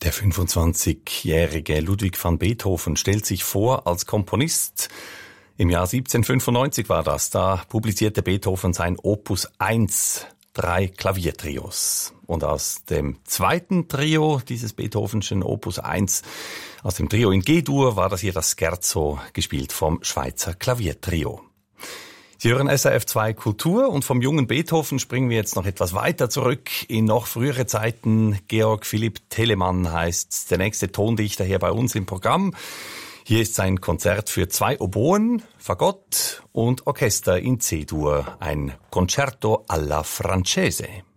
Der 25-jährige Ludwig van Beethoven stellt sich vor als Komponist. Im Jahr 1795 war das. Da publizierte Beethoven sein Opus 1, 3 Klaviertrios. Und aus dem zweiten Trio dieses Beethovenschen Opus 1, aus dem Trio in G-Dur, war das hier das Scherzo, gespielt vom Schweizer Klaviertrio. Sie hören SRF 2 Kultur und vom jungen Beethoven springen wir jetzt noch etwas weiter zurück in noch frühere Zeiten. Georg Philipp Telemann heißt der nächste Tondichter hier bei uns im Programm. Hier ist sein Konzert für 2 Oboen, Fagott und Orchester in C-Dur, ein Concerto alla Francese.